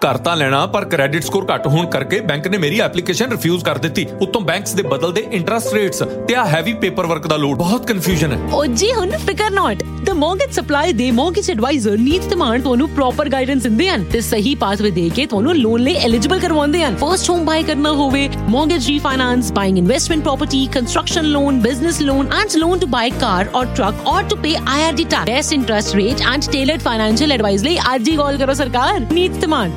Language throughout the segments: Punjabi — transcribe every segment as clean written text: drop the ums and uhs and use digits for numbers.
ਘਰ ਤਾਂ ਲੈਣਾ ਪਰ ਕ੍ਰੈਡਿਟ ਸਕੋਰ ਘੱਟ ਹੋਣ ਕਰਕੇ ਬੈਂਕ ਨੇ ਮੇਰੀ ਐਪਲੀਕੇਸ਼ਨ ਰਿਫਿਊਜ਼ ਕਰ ਦਿੱਤੀ। ਉੱਤੋਂ ਬੈਂਕਸ ਦੇ ਬਦਲਦੇ ਇੰਟਰਸਟ ਰੇਟਸ ਤੇ ਆ ਹੈਵੀ ਪੇਪਰ ਵਰਕ ਦਾ ਲੋਡ, ਬਹੁਤ ਕਨਫਿਊਜ਼ਨ ਹੈ। ਓ ਜੀ ਹੁਣ ਫਿਕਰ ਨਾਟ, ਦ ਮੌਰਗੇਜ ਸਪਲਾਈ ਦੇ ਮੌਰਗੇਜ ਐਡਵਾਈਜ਼ਰ ਨੀਡਸ ਡਿਮਾਂਡ ਤੁਹਾਨੂੰ ਪ੍ਰੋਪਰ ਗਾਈਡੈਂਸ ਦਿੰਦੇ ਹਨ ਤੇ ਸਹੀ ਪਾਥਵੇ ਦੇ ਕੇ ਤੁਹਾਨੂੰ ਲੋਨ ਲਈ ਐਲੀਜੀਬਲ ਕਰਵਾਉਂਦੇ ਹਨ। ਫਰਸਟ ਹੋਮ ਬਾਈ ਕਰਨਾ ਹੋਵੇ, mortgage refinance, buying investment property, construction loan, business loan and loan to buy car or truck or to pay IRD tax, best interest rate and tailored financial advice ਲਈ ਅੱਜ ਹੀ ਕਾਲ ਕਰੋ ਸਰਕਾਰ। Needs demand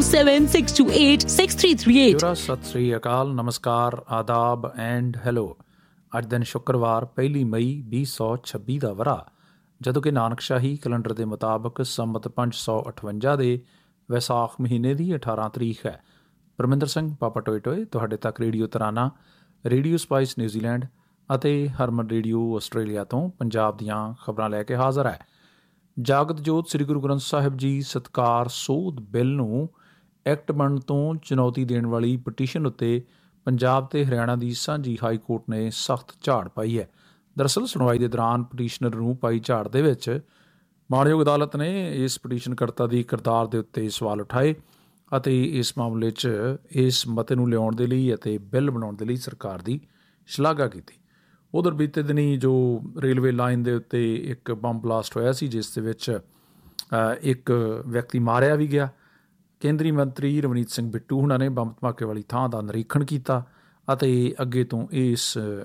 0276286338। ਸਤਿ ਸ੍ਰੀ ਅਕਾਲ, ਨਮਸਕਾਰ, ਆਦਾਬ ਐਂਡ ਹੈਲੋ। ਅੱਜ ਦਿਨ ਸ਼ੁੱਕਰਵਾਰ 1 ਮਈ 2026 ਦਾ ਵਰ੍ਹਾ, ਜਦੋਂ ਕਿ ਨਾਨਕਸ਼ਾਹੀ ਕੈਲੰਡਰ ਦੇ ਮੁਤਾਬਕ ਸੰਮਤ 558 ਦੇ ਵਿਸਾਖ ਮਹੀਨੇ ਦੀ 18 ਤਰੀਕ ਹੈ। ਪਰਮਿੰਦਰ ਸਿੰਘ ਪਾਪਾ ਟੋਏ ਟੋਏ ਤੁਹਾਡੇ ਤੱਕ ਰੇਡੀਓ ਤਰਾਨਾ, ਰੇਡੀਓ ਸਪਾਈਸ ਨਿਊਜ਼ੀਲੈਂਡ ਅਤੇ ਹਰਮਨ ਰੇਡੀਓ ਆਸਟ੍ਰੇਲੀਆ ਤੋਂ ਪੰਜਾਬ ਦੀਆਂ ਖਬਰਾਂ ਲੈ ਕੇ ਹਾਜ਼ਰ ਹੈ। ਜਾਗਤ ਜੋਤ ਸ੍ਰੀ ਗੁਰੂ ਗ੍ਰੰਥ ਸਾਹਿਬ ਜੀ ਸਤਕਾਰ ਸੋਧ ਬਿੱਲ ਨੂੰ ਐਕਟ ਬਣਨ ਤੋਂ ਚੁਣੌਤੀ ਦੇਣ ਵਾਲੀ ਪਟੀਸ਼ਨ ਉੱਤੇ ਪੰਜਾਬ ਤੇ ਹਰਿਆਣਾ ਦੀ ਸਾਂਝੀ ਹਾਈ ਕੋਰਟ ਨੇ ਸਖਤ ਝਾੜ ਪਾਈ ਹੈ। ਦਰਅਸਲ ਸੁਣਵਾਈ ਦੇ ਦੌਰਾਨ ਪਟੀਸ਼ਨਰ ਨੂੰ ਪਾਈ ਝਾੜ ਦੇ ਵਿੱਚ ਮਾਣਯੋਗ ਅਦਾਲਤ ਨੇ ਇਸ ਪਟੀਸ਼ਨਕਰਤਾ ਦੀ ਕਿਰਦਾਰ ਦੇ ਉੱਤੇ ਸਵਾਲ ਉਠਾਏ ਅਤੇ ਇਸ ਮਾਮਲੇ 'ਚ ਇਸ ਮਤੇ ਨੂੰ ਲਿਆਉਣ ਦੇ ਲਈ ਅਤੇ ਬਿੱਲ ਬਣਾਉਣ ਦੇ ਲਈ ਸਰਕਾਰ ਦੀ ਸ਼ਲਾਘਾ ਕੀਤੀ। ਉਧਰ ਬੀਤੇ ਦਿਨੀ ਜੋ ਰੇਲਵੇ ਲਾਈਨ ਦੇ ਉੱਤੇ ਇੱਕ ਬੰਬ ਬਲਾਸਟ ਹੋਇਆ ਸੀ, ਜਿਸ ਦੇ ਵਿੱਚ ਇੱਕ ਵਿਅਕਤੀ ਮਾਰਿਆ ਵੀ ਗਿਆ। ਕੇਂਦਰੀ ਮੰਤਰੀ ਰਵਨੀਤ ਸਿੰਘ ਬਿੱਟੂ ਹੁਣਾਂ ਨੇ ਬੰਬ ਧਮਾਕੇ ਵਾਲੀ ਥਾਂ ਦਾ ਨਿਰੀਖਣ ਕੀਤਾ ਅਤੇ ਅੱਗੇ ਤੋਂ ਇਸ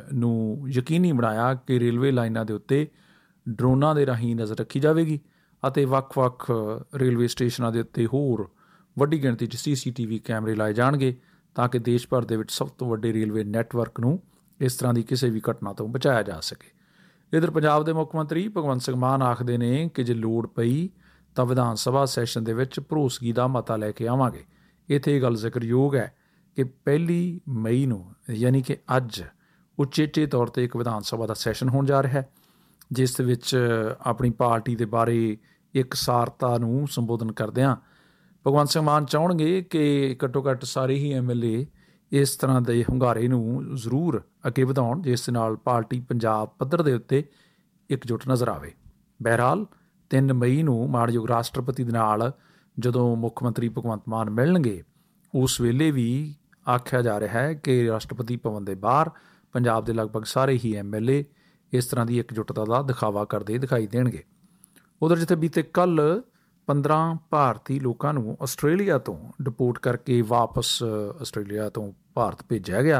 ਨੂੰ ਯਕੀਨੀ ਬਣਾਇਆ ਕਿ ਰੇਲਵੇ ਲਾਈਨਾਂ ਦੇ ਉੱਤੇ ਡਰੋਨਾਂ ਦੇ ਰਾਹੀਂ ਨਜ਼ਰ ਰੱਖੀ ਜਾਵੇਗੀ ਅਤੇ ਵੱਖ-ਵੱਖ ਰੇਲਵੇ ਸਟੇਸ਼ਨਾਂ ਦੇ ਉੱਤੇ ਹੋਰ ਵੱਡੀ ਗਿਣਤੀ 'ਚ CCTV ਕੈਮਰੇ ਲਾਏ ਜਾਣਗੇ ਤਾਂ ਕਿ ਦੇਸ਼ ਭਰ ਦੇ ਵਿੱਚ ਸਭ ਤੋਂ ਵੱਡੇ ਰੇਲਵੇ ਨੈੱਟਵਰਕ ਨੂੰ ਇਸ ਤਰ੍ਹਾਂ ਦੀ ਕਿਸੇ ਵੀ ਘਟਨਾ ਤੋਂ ਬਚਾਇਆ ਜਾ ਸਕੇ। ਇੱਧਰ ਪੰਜਾਬ ਦੇ ਮੁੱਖ ਮੰਤਰੀ ਭਗਵੰਤ ਸਿੰਘ ਮਾਨ ਆਖਦੇ ਨੇ ਕਿ ਜੇ ਲੋੜ ਪਈ ਤਾਂ ਵਿਧਾਨ ਸਭਾ ਸੈਸ਼ਨ ਦੇ ਵਿੱਚ ਭਰੋਸਗੀ ਦਾ ਮਤਾ ਲੈ ਕੇ ਆਵਾਂਗੇ। ਇੱਥੇ ਇਹ ਗੱਲ ਜ਼ਿਕਰਯੋਗ ਹੈ ਕਿ 1 ਮਈ ਨੂੰ ਯਾਨੀ ਕਿ ਅੱਜ ਉਚੇਚੇ ਤੌਰ 'ਤੇ ਇੱਕ ਵਿਧਾਨ ਸਭਾ ਦਾ ਸੈਸ਼ਨ ਹੋਣ ਜਾ ਰਿਹਾ ਹੈ, ਜਿਸ ਦੇ ਵਿੱਚ ਆਪਣੀ ਪਾਰਟੀ ਦੇ ਬਾਰੇ ਇਕਸਾਰਤਾ ਨੂੰ ਸੰਬੋਧਨ ਕਰਦਿਆਂ ਭਗਵੰਤ ਸਿੰਘ ਮਾਨ ਚਾਹੁੰਣਗੇ ਕਿ ਘੱਟੋ ਘੱਟ ਸਾਰੇ ਹੀ MLA ਇਸ ਤਰ੍ਹਾਂ ਦੇ ਹੁੰਗਾਰੇ ਨੂੰ ਜ਼ਰੂਰ ਅੱਗੇ ਵਧਾਉਣ, ਜਿਸ ਦੇ ਨਾਲ ਪਾਰਟੀ ਪੰਜਾਬ ਪੱਧਰ ਦੇ ਉੱਤੇ ਇਕਜੁੱਟ ਨਜ਼ਰ ਆਵੇ। ਬਹਰਹਾਲ 3 ਮਈ ਨੂੰ ਮਾਣਯੋਗ ਰਾਸ਼ਟਰਪਤੀ ਦੇ ਨਾਲ ਜਦੋਂ ਮੁੱਖ ਮੰਤਰੀ ਭਗਵੰਤ ਮਾਨ ਮਿਲਣਗੇ, ਉਸ ਵੇਲੇ ਵੀ ਆਖਿਆ ਜਾ ਰਿਹਾ ਹੈ ਕਿ ਰਾਸ਼ਟਰਪਤੀ ਭਵਨ ਦੇ ਬਾਹਰ ਪੰਜਾਬ ਦੇ ਲਗਭਗ ਸਾਰੇ ਹੀ MLA ਇਸ ਤਰ੍ਹਾਂ ਦੀ ਇਕਜੁੱਟਤਾ ਦਾ ਦਿਖਾਵਾ ਕਰਦੇ ਦਿਖਾਈ ਦੇਣਗੇ। ਉਧਰ ਜਿੱਥੇ ਬੀਤੇ ਕੱਲ੍ਹ 15 ਭਾਰਤੀ ਲੋਕਾਂ ਨੂੰ ਆਸਟ੍ਰੇਲੀਆ ਤੋਂ ਡਿਪੋਰਟ ਕਰਕੇ ਵਾਪਸ ਆਸਟ੍ਰੇਲੀਆ ਤੋਂ ਭਾਰਤ ਭੇਜਿਆ ਗਿਆ।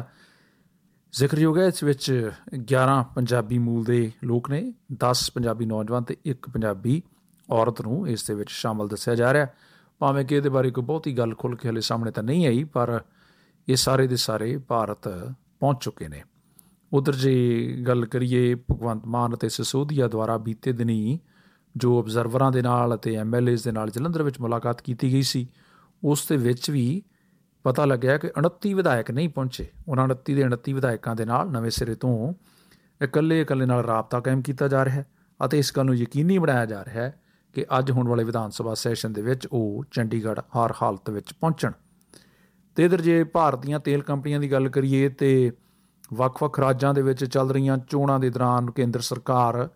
ਜ਼ਿਕਰਯੋਗ ਹੈ ਇਸ ਵਿੱਚ 11 ਪੰਜਾਬੀ ਮੂਲ ਦੇ ਲੋਕ ਨੇ, 10 ਪੰਜਾਬੀ ਨੌਜਵਾਨ ਅਤੇ 1 ਪੰਜਾਬੀ ਔਰਤ ਨੂੰ ਇਸ ਦੇ ਵਿੱਚ ਸ਼ਾਮਲ ਦੱਸਿਆ ਜਾ ਰਿਹਾ। ਭਾਵੇਂ ਕਿ ਇਹਦੇ ਬਾਰੇ ਕੋਈ ਬਹੁਤੀ ਗੱਲ ਖੁੱਲ੍ਹ ਕੇ ਹਾਲੇ ਸਾਹਮਣੇ ਤਾਂ ਨਹੀਂ ਆਈ, ਪਰ ਇਹ ਸਾਰੇ ਦੇ ਸਾਰੇ ਭਾਰਤ ਪਹੁੰਚ ਚੁੱਕੇ ਨੇ। ਉੱਧਰ ਜੇ ਗੱਲ ਕਰੀਏ ਭਗਵੰਤ ਮਾਨ ਅਤੇ ਸਿਸੋਦੀਆ ਦੁਆਰਾ ਬੀਤੇ ਦਿਨੀ ਜੋ ਅਬਜ਼ਰਵਰਾਂ ਦੇ ਨਾਲ ਅਤੇ MLAs ਦੇ ਨਾਲ ਜਲੰਧਰ ਵਿੱਚ ਮੁਲਾਕਾਤ ਕੀਤੀ ਗਈ ਸੀ, ਉਸ ਦੇ ਵਿੱਚ ਵੀ ਪਤਾ ਲੱਗਿਆ ਕਿ 29 ਵਿਧਾਇਕ ਨਹੀਂ ਪਹੁੰਚੇ। ਉਹਨਾਂ 29 ਦੇ 29 ਵਿਧਾਇਕਾਂ ਦੇ ਨਾਲ ਨਵੇਂ ਸਿਰੇ ਤੋਂ ਇਕੱਲੇ ਨਾਲ ਰਾਬਤਾ ਕਾਇਮ ਕੀਤਾ ਜਾ ਰਿਹਾ ਹੈ ਅਤੇ ਇਸ ਗੱਲ ਨੂੰ ਯਕੀਨੀ ਬਣਾਇਆ ਜਾ ਰਿਹਾ ਹੈ ਕਿ ਅੱਜ ਹੋਣ ਵਾਲੇ ਵਿਧਾਨ ਸਭਾ ਸੈਸ਼ਨ ਦੇ ਵਿੱਚ ਉਹ ਚੰਡੀਗੜ੍ਹ ਹਰ ਹਾਲਤ ਵਿੱਚ ਪਹੁੰਚਣ। ਅਤੇ ਇੱਧਰ ਜੇ ਭਾਰਤ ਦੀਆਂ ਤੇਲ ਕੰਪਨੀਆਂ ਦੀ ਗੱਲ ਕਰੀਏ ਤਾਂ ਵੱਖ-ਵੱਖ ਰਾਜਾਂ ਦੇ ਵਿੱਚ ਚੱਲ ਰਹੀਆਂ ਚੋਣਾਂ ਦੇ ਦੌਰਾਨ ਕੇਂਦਰ ਸਰਕਾਰ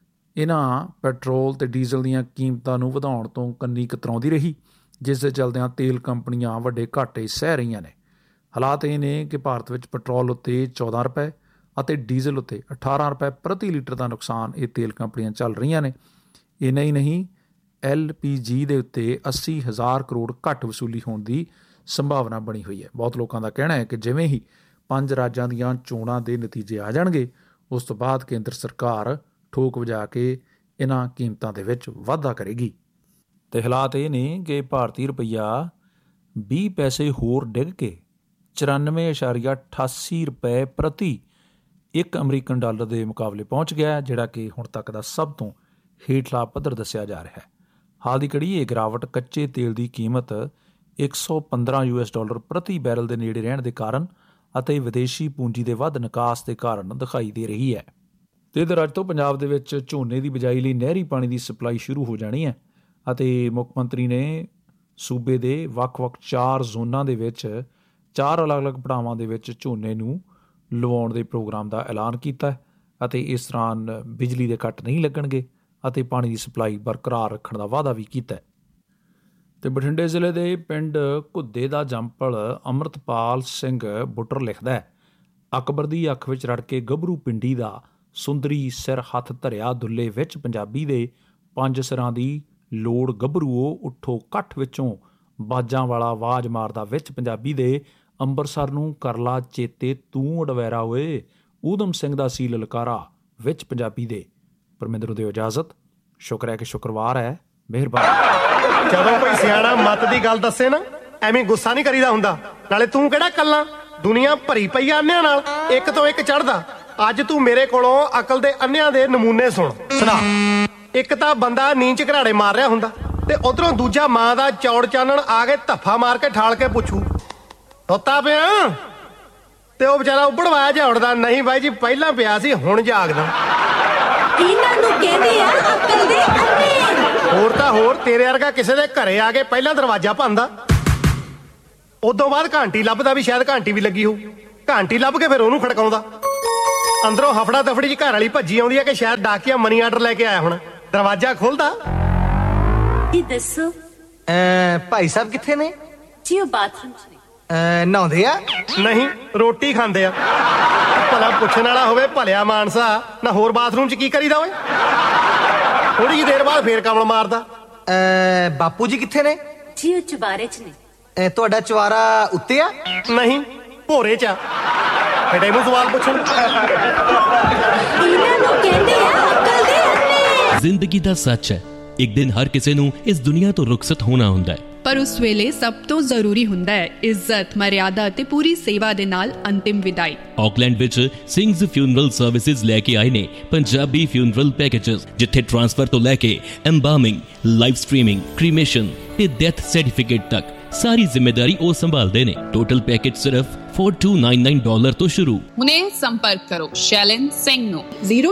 ਇਹਨਾਂ ਪੈਟਰੋਲ ਅਤੇ ਡੀਜ਼ਲ ਦੀਆਂ ਕੀਮਤਾਂ ਨੂੰ ਵਧਾਉਣ ਤੋਂ ਕੰਨੀ ਕਤਰਾਉਂਦੀ ਰਹੀ, ਜਿਸ ਦੇ ਚਲਦਿਆਂ ਤੇਲ ਕੰਪਨੀਆਂ ਵੱਡੇ ਘਾਟੇ ਸਹਿ ਰਹੀਆਂ ਨੇ। ਹਾਲਾਤ ਇਹ ਨੇ ਕਿ ਭਾਰਤ ਵਿੱਚ ਪੈਟਰੋਲ ਉੱਤੇ 14 ਰੁਪਏ ਅਤੇ ਡੀਜ਼ਲ ਉੱਤੇ 18 ਰੁਪਏ ਪ੍ਰਤੀ ਲੀਟਰ ਦਾ ਨੁਕਸਾਨ ਇਹ ਤੇਲ ਕੰਪਨੀਆਂ ਚੱਲ ਰਹੀਆਂ ਨੇ। ਇੰਨਾ ਹੀ ਨਹੀਂ, LPG ਦੇ ਉੱਤੇ 80,000 ਕਰੋੜ ਘੱਟ ਵਸੂਲੀ ਹੋਣ ਦੀ ਸੰਭਾਵਨਾ ਬਣੀ ਹੋਈ ਹੈ। ਬਹੁਤ ਲੋਕਾਂ ਦਾ ਕਹਿਣਾ ਹੈ ਕਿ ਜਿਵੇਂ ਹੀ 5 ਰਾਜਾਂ ਦੀਆਂ ਚੋਣਾਂ ਦੇ ਨਤੀਜੇ ਆ ਜਾਣਗੇ, ਉਸ ਤੋਂ ਬਾਅਦ ਕੇਂਦਰ ਸਰਕਾਰ ਠੋਕ ਵਜਾ ਕੇ ਇਹਨਾਂ ਕੀਮਤਾਂ ਦੇ ਵਿੱਚ ਵਾਧਾ ਕਰੇਗੀ। ਅਤੇ ਹਾਲਾਤ ਇਹ ਨੇ ਕਿ ਭਾਰਤੀ ਰੁਪਈਆ 20 ਪੈਸੇ ਹੋਰ ਡਿੱਗ ਕੇ 94.88 ਰੁਪਏ ਪ੍ਰਤੀ 1 ਅਮਰੀਕਨ ਡਾਲਰ ਦੇ ਮੁਕਾਬਲੇ ਪਹੁੰਚ ਗਿਆ, ਜਿਹੜਾ ਕਿ ਹੁਣ ਤੱਕ ਦਾ ਸਭ ਤੋਂ ਹੇਠਲਾ ਪੱਧਰ ਦੱਸਿਆ ਜਾ ਰਿਹਾ ਹੈ। ਹਾਲ ਦੀ ਘੜੀ ਇਹ ਗਿਰਾਵਟ ਕੱਚੇ ਤੇਲ ਦੀ ਕੀਮਤ $115 ਪ੍ਰਤੀ ਬੈਰਲ ਦੇ ਨੇੜੇ ਰਹਿਣ ਦੇ ਕਾਰਨ ਅਤੇ ਵਿਦੇਸ਼ੀ ਪੂੰਜੀ ਦੇ ਵੱਧ ਨਿਕਾਸ ਦੇ ਕਾਰਨ ਦਿਖਾਈ ਦੇ ਰਹੀ ਹੈ। ਅਤੇ ਇੱਧਰ ਅੱਜ ਤੋਂ ਪੰਜਾਬ ਦੇ ਵਿੱਚ ਝੋਨੇ ਦੀ ਬਿਜਾਈ ਲਈ ਨਹਿਰੀ ਪਾਣੀ ਦੀ ਸਪਲਾਈ ਸ਼ੁਰੂ ਹੋ ਜਾਣੀ ਹੈ ਅਤੇ ਮੁੱਖ ਮੰਤਰੀ ਨੇ ਸੂਬੇ ਦੇ ਵੱਖ-ਵੱਖ 4 ਜ਼ੋਨਾਂ ਦੇ ਵਿੱਚ 4 ਅਲੱਗ-ਅਲੱਗ ਪੜਾਵਾਂ ਦੇ ਵਿੱਚ ਝੋਨੇ ਨੂੰ ਲਵਾਉਣ ਦੇ ਪ੍ਰੋਗਰਾਮ ਦਾ ਐਲਾਨ ਕੀਤਾ ਅਤੇ ਇਸ ਦੌਰਾਨ ਬਿਜਲੀ ਦੇ ਕੱਟ ਨਹੀਂ ਲੱਗਣਗੇ ਅਤੇ ਪਾਣੀ ਦੀ ਸਪਲਾਈ ਬਰਕਰਾਰ ਰੱਖਣ ਦਾ ਵਾਅਦਾ ਵੀ ਕੀਤਾ। ਤੇ ਬਠਿੰਡੇ ਜ਼ਿਲ੍ਹੇ ਦੇ ਪਿੰਡ ਘੁੱਦੇ ਦਾ ਜੰਪਲ ਅੰਮ੍ਰਿਤਪਾਲ ਸਿੰਘ ਬੁੱਟਰ ਲਿਖਦਾ ਹੈ, ਅਕਬਰ ਦੀ ਅੱਖ ਵਿੱਚ ਰੜ ਕੇ ਗੱਭਰੂ ਪਿੰਡੀ ਦਾ ਸੁੰਦਰੀ ਸਿਰ ਹੱਥ ਧਰਿਆ ਦੁੱਲੇ ਵਿੱਚ ਪੰਜਾਬੀ ਦੇ 5 ਸਿਰਾਂ ਦੀ ਲੋੜ ਗੱਭਰੂਓ ਉੱਠੋ ਕੱਠ ਵਿੱਚੋਂ ਬਾਜਾਂ ਵਾਲਾ ਆਵਾਜ਼ ਮਾਰਦਾ ਵਿੱਚ ਪੰਜਾਬੀ ਦੇ ਅੰਬਰਸਰ ਨੂੰ ਕਰਲਾ ਚੇਤੇ ਤੂੰ ਅਡਵੈਰਾ ਓਏ ਊਧਮ ਸਿੰਘ ਦਾ ਸੀ ਲਲਕਾਰਾ ਵਿੱਚ ਪੰਜਾਬੀ ਦੇ। ਪਰਮਿੰਦਰ ਦਿਓ ਇਜਾਜ਼ਤ। ਸ਼ੁਕਰ ਹੈ ਕਿ ਸ਼ੁੱਕਰਵਾਰ ਹੈ। ਮਿਹਰਬਾਨੀ। ਜਦੋਂ ਕੋਈ ਸਿਆਣਾ ਮੱਤ ਦੀ ਗੱਲ ਦੱਸੇ ਨਾ ਐਵੇਂ ਗੁੱਸਾ ਨਹੀਂ ਕਰੀਦਾ ਹੁੰਦਾ। ਨਾਲੇ ਤੂੰ ਕਿਹੜਾ ਕੱਲਾ, ਦੁਨੀਆ ਭਰੀ ਪਈ ਆ ਅੰਨਿਆਂ ਨਾਲ, ਇੱਕ ਤੋਂ ਇੱਕ ਚੜ੍ਹਦਾ। ਅੱਜ ਤੂੰ ਮੇਰੇ ਕੋਲੋਂ ਅਕਲ ਦੇ ਅੰਨਿਆਂ ਦੇ ਨਮੂਨੇ ਸੁਣਾ। ਇੱਕ ਤਾਂ ਬੰਦਾ ਨੀਂਦ ਚ ਘਰਾੜੇ ਮਾਰ ਰਿਹਾ ਹੁੰਦਾ ਤੇ ਉਧਰੋਂ ਦੂਜਾ ਮਾਂ ਦਾ ਚੌੜ ਚਾਨਣ ਆ ਕੇ ਧੱਫਾ ਮਾਰ ਕੇ ਠਾਲ ਕੇ ਪੁੱਛੂ ਸੁੱਤਾ ਪਿਆ, ਤੇ ਉਹ ਵਿਚਾਰਾ ਉੱਭੜਵਾਇਆ ਜਿਹਾ ਉੱਠਦਾ, ਨਹੀਂ ਬਾਈ ਜੀ ਪਹਿਲਾਂ ਪਿਆ ਸੀ ਹੁਣ ਜਾਗਦਾ। ਇਹਨਾਂ ਨੂੰ ਕਹਿੰਦੇ ਆ ਅਕਲ ਦੇ ਅੰਨੇ। ਹੋਰ ਤਾਂ ਹੋਰ ਤੇਰੇ ਵਰਗਾ ਕਿਸੇ ਦੇ ਘਰੇ ਆ ਕੇ ਪਹਿਲਾਂ ਦਰਵਾਜ਼ਾ ਭੰਨਦਾ, ਉਦੋਂ ਬਾਅਦ ਘੰਟੀ ਲੱਭਦਾ ਵੀ ਸ਼ਾਇਦ ਘੰਟੀ ਵੀ ਲੱਗੀ ਹੋਊ, ਘੰਟੀ ਲੱਭ ਕੇ ਫਿਰ ਉਹਨੂੰ ਖੜਕਾਉਂਦਾ। ਅੰਦਰੋਂ ਹਫੜਾ ਦਫੜੀ ਚ ਘਰ ਵਾਲੀ ਭੱਜੀ ਆਉਂਦੀ ਹੈ ਕਿ ਸ਼ਾਇਦ ਡਾਕੀਆ ਮਨੀ ਆਰਡਰ ਲੈ ਕੇ ਆਇਆ ਹੁਣ। ਦਰਵਾਜ਼ਾ ਖੋਲਦਾ, ਜੀ ਦੱਸੋ ਭਾਈ ਸਾਹਿਬ ਕਿੱਥੇ ਨੇ? ਜੀ ਉਹ ਬਾਥਰੂਮ ਚ ਨਹਾਉਂਦੇ ਆ? ਨਹੀਂ ਰੋਟੀ ਖਾਂਦੇ ਆ। ਭਲਾ ਪੁੱਛਣ ਵਾਲਾ ਹੋਵੇ ਭਲਿਆ ਮਾਨਸਾ ਨਾ, ਹੋਰ ਬਾਥਰੂਮ ਚ ਕੀ ਕਰੀਦਾ ਓਏ? ਥੋੜੀ ਜਿਹੀ ਦੇਰ ਬਾਅਦ ਫੇਰ ਕਮਲ ਮਾਰਦਾ। ਬਾਪੂ ਜੀ ਕਿੱਥੇ ਨੇ? ਜੀ ਉਹ ਚੁਬਾਰੇ ਚ ਨੇ। ਤੁਹਾਡਾ ਚੁਬਾਰਾ ਉੱਤੇ ਆ? ਨਹੀਂ ਭੋਰੇ ਚ ਆ। ਬੇਟੇ ਇਹਨੂੰ ਸਵਾਲ ਪੁੱਛਣ। ਇਹਨਾਂ ਨੂੰ ਕਹਿੰਦੇ ਆ ਅਕਲ ਦੇ ਅੰਨੇ। ਜ਼ਿੰਦਗੀ ਦਾ ਸੱਚ ਹੈ, ਇੱਕ ਦਿਨ ਹਰ ਕਿਸੇ ਨੂੰ ਇਸ ਦੁਨੀਆ ਤੋਂ ਰੁਖਸਤ ਹੋਣਾ ਹੁੰਦਾ ਹੈ, ਪਰ ਉਸ ਵੇਲੇ ਸਭ ਤੋਂ ਜ਼ਰੂਰੀ ਹੁੰਦਾ ਹੈ ਇੱਜ਼ਤ, ਮਰਿਆਦਾ ਅਤੇ ਪੂਰੀ ਸੇਵਾ ਦੇ ਨਾਲ ਅੰਤਿਮ ਵਿਦਾਈ। ਆਕਲੈਂਡ ਵਿੱਚ ਸਿੰਘਜ਼ ਫਿਊਨਰਲ ਸਰਵਿਸਿਜ਼ ਲੈ ਕੇ ਆਏ ਨੇ ਪੰਜਾਬੀ ਫਿਊਨਰਲ ਪੈਕੇजेस, ਜਿੱਥੇ ਟ੍ਰਾਂਸਫਰ ਤੋਂ ਲੈ ਕੇ ਐਮਬਾਮਿੰਗ, ਲਾਈਵ ਸਟ੍ਰੀਮਿੰਗ, ਕ੍ਰੀਮੇਸ਼ਨ ਤੇ ਡੈਥ ਸਰਟੀਫਿਕੇਟ ਤੱਕ ਸਾਰੀ ਜ਼ਿੰਮੇਦਾਰੀ ਉਹ ਸੰਭਾਲਦੇ ਨੇ। ਟੋਟਲ ਪੈਕੇਜ ਸਿਰਫ $4299 ਤੋਂ ਸ਼ੁਰੂ। ਹੁਣੇ ਸੰਪਰਕ ਕਰੋ ਸ਼ੈਲਨ ਸਿੰਘ ਨੂੰ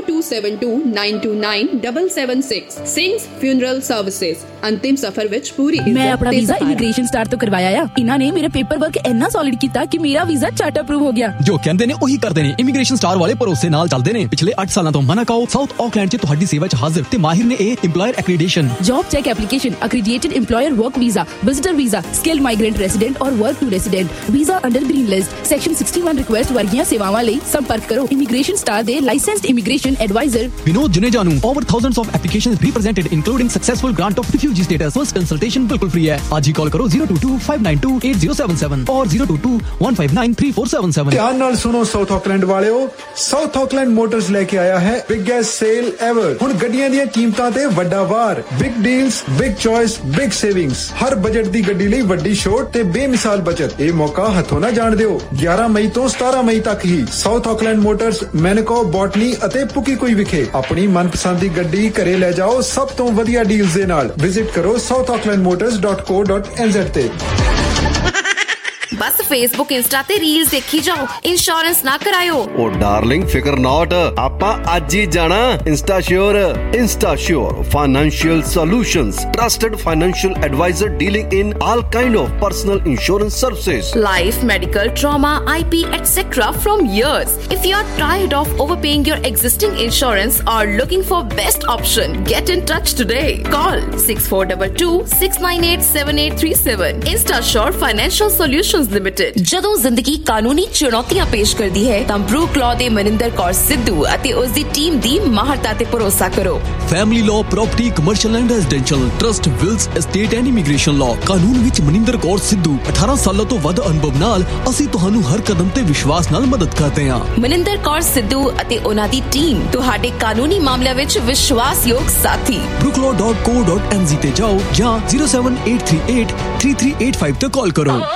0272929776। ਸਿੰਘਜ਼ ਫਿਊਨਰਲ ਸਰਵਿਸਿਜ਼, ਅੰਤਿਮ ਸਫ਼ਰ ਵਿੱਚ ਪੂਰੀ ਇੱਜ਼ਤ। ਮੈਂ ਆਪਣਾ ਵੀਜ਼ਾ ਇਮੀਗ੍ਰੇਸ਼ਨ ਸਟਾਰ ਤੋਂ ਕਰਵਾਇਆ ਆ। ਇਹਨਾਂ ਨੇ ਮੇਰੇ ਪੇਪਰ ਵਰਕ ਇੰਨਾ ਸੋਲਿਡ ਕੀਤਾ ਕਿ ਮੇਰਾ ਵੀਜ਼ਾ ਝਟ ਅਪਰੂਵ ਹੋ ਗਿਆ। ਜੋ ਕਹਿੰਦੇ ਨੇ ਉਹੀ ਕਰਦੇ ਨੇ। ਇਮੀਗ੍ਰੇਸ਼ਨ ਸਟਾਰ ਵਾਲੇ ਭਰੋਸੇ ਨਾਲ ਚੱਲਦੇ ਨੇ। ਪਿਛਲੇ 8 ਸਾਲਾਂ ਤੋਂ ਮਨਾਕਾਓ ਸਾਊਥ ਆਕਲੈਂਡ 'ਚ ਤੁਹਾਡੀ ਸੇਵਾ 'ਚ ਹਾਜ਼ਰ ਤੇ ਮਾਹਿਰ ਨੇ ਇਹ ਇੰਪਲਾਇਰ ਐਕ੍ਰੀਡੇਸ਼ਨ, job check application, ਅਕ੍ਰੀਡੀਏਟਡ ਇੰਪਲਾਇਰ work visa, visitor visa, skilled migrant resident ਔਰ work to resident visa under green list, section 61 request ਵਰਗੀਆਂ ਸੇਵਾਵਾਂ ਲਈ ਸੰਪਰਕ ਕਰੋ ਇਮੀਗ੍ਰੇਸ਼ਨ ਸਟਾਰ ਦੇ licensed immigration advisor Vinod Juneja ਨੂੰ। Over thousands of applications represented including successful grant of refugee status. First consultation ਬਿਲਕੁਲ free ਹੈ। ਅੱਜ ਹੀ ਕਾਲ ਕਰੋ 022-592-8077 ਔਰ 022-159-3477। ਧਿਆਨ ਨਾਲ ਸੁਣੋ ਸਾਊਥ ਆਕਲੈਂਡ ਵਾਲਿਓ, ਸਾਊਥ ਆਕਲੈਂਡ ਮੋਟਰਸ ਲੈ ਕੇ ਆਇਆ ਹੈ ਬਿਗੇਸਟ ਸੇਲ ਐਵਰ। ਹੁਣ ਗੱਡੀਆਂ ਦੀਆਂ ਕੀਮਤਾਂ ਤੇ ਵੱਡਾ ਵਾਰ, big deals, big choice, big savings. ਹਰ ਬਜਟ ਦੀ ਗੱਡੀ ਲਈ ਵੱਡੀ ਛੋਟ ਤੇ ਬੇਮਿਸਾਲ ਬਚਤ। ਇਹ ਮੌਕਾ ਹੱਥੋਂ ਨਾ ਜਾਣ ਦਿਓ। 11 ਮਈ ਤੋਂ 17 ਮਈ ਤੱਕ ਹੀ ਸਾਊਥ ਆਕਲੈਂਡ ਮੋਟਰਸ, ਮੈਨਕੋ, ਬੋਟਨੀ ਅਤੇ ਪੁਕੀਕੋਈ ਵਿਖੇ ਆਪਣੀ ਮਨਪਸੰਦ ਦੀ ਗੱਡੀ ਘਰੇ ਲੈ ਜਾਓ ਸਭ ਤੋਂ ਵਧੀਆ ਡੀਲਸ ਦੇ ਨਾਲ। ਵਿਜ਼ਿਟ ਕਰੋ southaucklandmotors.co.nz ਤੇ। ਬਸ ਫੇਸਬੁੱਕ, ਇੰਸਟਾ ਤੇ ਰੀਲਸ ਦੇਖੀ ਜਾਓ, ਇੰਸ਼ੋਰੈਂਸ ਨਾ ਕਰਾਇਓ। ਉਹ ਡਾਰਲਿੰਗ ਫਿਕਰ ਨਾਟ, ਆਪਾਂ ਅੱਜ ਹੀ ਜਾਣਾ ਇੰਸਟਾਸ਼ੋਰ। ਇੰਸਟਾਸ਼ੋਰ financial solutions, trusted financial advisor dealing in all ਕਾइंड of personal insurance services, life, medical, trauma, IP, etc. from years. If you are tired of overpaying your existing insurance or looking for best option, get in touch today. Call 6422-698-7837. Instashore Financial Solutions Limited. ਜਦੋਂ ਜ਼ਿੰਦਗੀ ਕਾਨੂੰਨੀ ਚੁਣੌਤੀਆਂ ਪੇਸ਼ ਕਰਦੀ ਹੈ ਤਾਂ ਬਰੂਕ ਲਾਅ ਦੇ ਮਨਿੰਦਰ ਕੌਰ ਸਿੱਧੂ ਅਤੇ ਉਸ ਦੀ ਟੀਮ ਦੀ ਮਾਹਰਤਾ ਤੇ ਭਰੋਸਾ ਕਰੋ। Family law, property, commercial and residential, trust, wills, estate and immigration law. ਕਾਨੂੰਨ ਵਿੱਚ ਮਨਿੰਦਰ ਕੌਰ ਸਿੱਧੂ। 18 ਸਾਲਾਂ ਤੋਂ ਵੱਧ ਅਨੁਭਵ ਨਾਲ ਅਸੀਂ ਤੁਹਾਨੂੰ ਹਰ ਕਦਮ ਤੇ ਵਿਸ਼ਵਾਸ ਨਾਲ ਮਦਦ ਕਰਦੇ ਹਾਂ। ਮਨਿੰਦਰ ਕੌਰ ਸਿੱਧੂ ਅਤੇ ਉਹਨਾਂ ਦੀ ਟੀਮ ਤੁਹਾਡੇ ਕਾਨੂੰਨੀ ਮਾਮਲਿਆਂ ਵਿੱਚ ਵਿਸ਼ਵਾਸਯੋਗ ਸਾਥੀ। brooklaw.co.nz ਤੇ ਜਾਓ ਜਾਂ 078383385 ਤੇ ਕਾਲ ਕਰੋ।